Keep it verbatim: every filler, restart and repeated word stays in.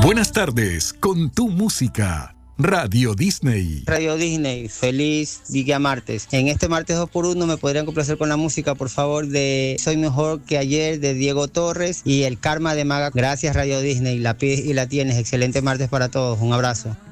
Buenas tardes con tu música. Radio Disney. Radio Disney, feliz día martes. En este martes dos por uno me podrían complacer con la música, por favor, de Soy Mejor que Ayer, de Diego Torres, y El Karma de Maga. Gracias, Radio Disney. La pides y la tienes. Excelente martes para todos. Un abrazo.